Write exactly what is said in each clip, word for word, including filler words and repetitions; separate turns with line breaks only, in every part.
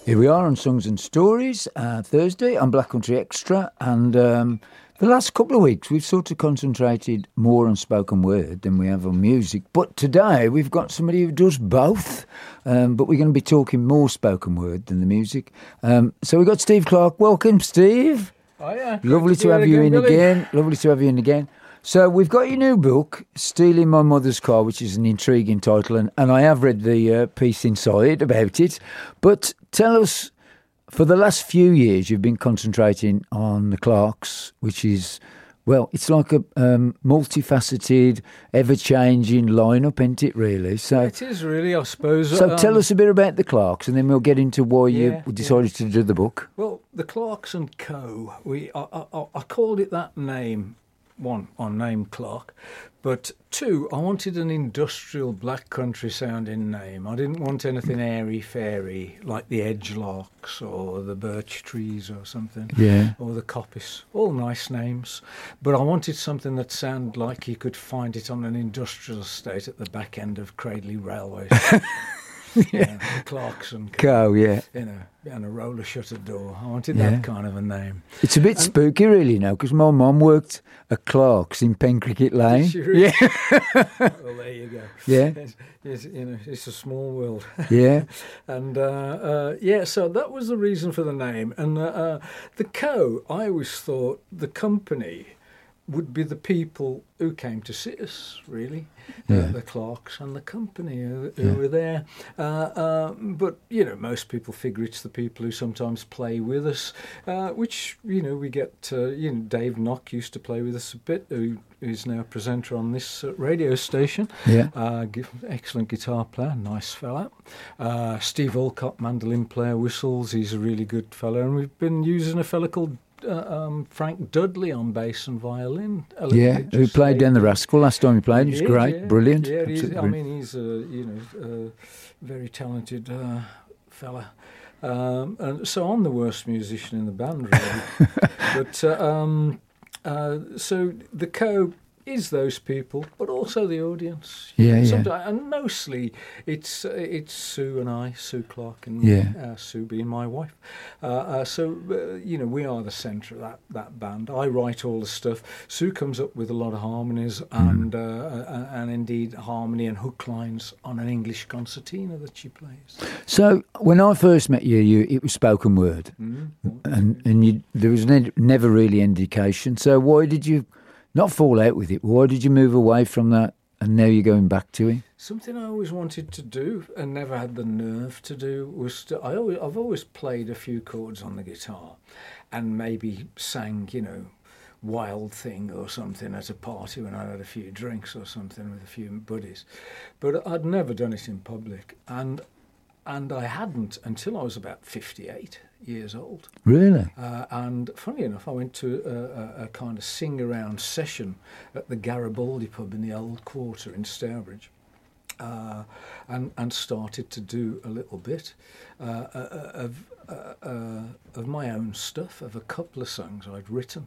Here we are on Songs and Stories, uh, Thursday on Black Country Extra, and um, the last couple of weeks we've sort of concentrated more on spoken word than we have on music, but today we've got somebody who does both, um, but we're going to be talking more spoken word than the music. Um, so we've got Steve Clark. Welcome, Steve.
Oh yeah.
Lovely to, to have you
again,
in
Billy.
again. Lovely to have you in again. So we've got your new book, Stealing My Mother's Car, which is an intriguing title, and, and I have read the uh, piece inside about it. But tell us, for the last few years, you've been concentrating on the Clarks, which is, well, it's like a um, multifaceted, ever-changing lineup, isn't it, really? So
It is really, I suppose.
So
um,
tell us a bit about the Clarks, and then we'll get into why
Yeah,
you decided
yeah.
to do the book.
Well, the Clarks and Co. We, I, I, I called it that name. One, I named Clark, but two, I wanted an industrial black country sounding name. I didn't want anything airy fairy like the Edgelarks or the Birch Trees or something,
Yeah.
or the Coppice. All nice names, but I wanted something that sounded like you could find it on an industrial estate at the back end of Cradley Railway. Yeah, the Clarks and Co.
Co, yeah.
You know, and a roller shutter door. I wanted
Yeah.
that kind of a name.
It's a bit spooky, really, now, because my mum worked at Clark's in Pencricket Lane.
She really-
Yeah,
Well, there you go.
yeah,
It's, it's, you know, it's a small world.
yeah,
And, uh, uh, yeah, so that was the reason for the name. And uh, uh, the Co, I always thought the company would be the people who came to see us, really.
Yeah.
Uh, the Clarks and the company who, who
Yeah.
were there. Uh, uh, but, you know, most people figure it's the people who sometimes play with us, uh, which, you know, we get, uh, you know, Dave Knock used to play with us a bit, who is now a presenter on this uh, radio station.
yeah.
Uh, gi- excellent guitar player, nice fella. Uh, Steve Olcott, mandolin player, whistles, he's a really good fella. And we've been using a fella called Uh, um, Frank Dudley on bass and violin. Uh,
Yeah,
just
who played
lately.
Dan the Rascal last time he played. He was
He is,
great,
yeah.
brilliant.
Yeah, he's,
absolutely
I
brilliant.
mean, he's a you know uh, very talented uh, fella. Um, and so I'm the worst musician in the band, really. but uh, um, uh, so the Co is those people, but also the audience.
Yeah, yeah.
Sometimes, and mostly it's uh, it's Sue and I, Sue Clark, and
Yeah.
uh, Sue being my wife. Uh, uh, so uh, you know, we are the centre of that that band. I write all the stuff. Sue comes up with a lot of harmonies and uh, uh, and indeed harmony and hook lines on an English concertina that she plays.
So when I first met you, you it was spoken word,
Mm.
and and you, there was ne- never really indication. So why did you not fall out with it? Why did you move away from that, and now you're going back to it?
Something I always wanted to do and never had the nerve to do was to, I always, I've always played a few chords on the guitar and maybe sang, you know, Wild Thing or something at a party when I had a few drinks or something with a few buddies. But I'd never done it in public, and and I hadn't until I was about fifty-eight years old.
Really?
Uh, and funny enough, I went to a, a, a kind of sing-around session at the Garibaldi pub in the Old Quarter in Stourbridge, uh, and and started to do a little bit uh, uh, of uh, uh, of my own stuff, of a couple of songs I'd written,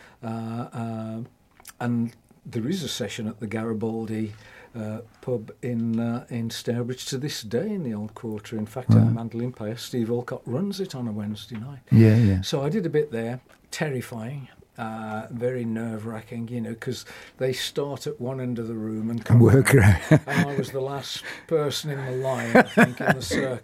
uh, uh, and there is a session at the Garibaldi Uh, pub in uh, in Stourbridge to this day in the Old Quarter. In fact,
Wow.
our mandolin player Steve Olcott runs it on a Wednesday night.
Yeah, yeah.
So I did a bit there, terrifying, uh, very nerve-wracking, you know, because they start at one end of the room and come
And work around.
and I was the last person in the line, I think, in the circle.